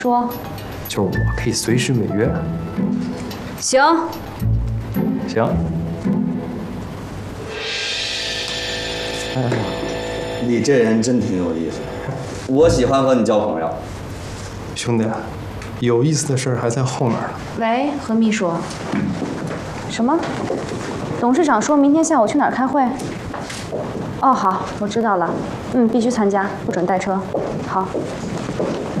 说， 就是我可以随时违约。 行。 行。哎呀， 你这人真挺有意思，我喜欢和你交朋友。 兄弟，有意思的事儿还在后面呢。 喂，何秘书。什么？董事长说明天下午去哪儿开会？哦，好，我知道了。必须参加，不准带车。好。